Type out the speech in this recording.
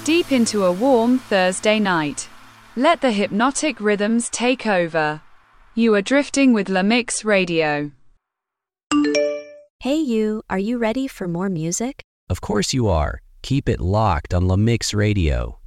deep into a warm Thursday night. Let the hypnotic rhythms take over. You are drifting with La Mix Radio. Hey you, are you ready for more music? Of course you are. Keep it locked on La Mix Radio.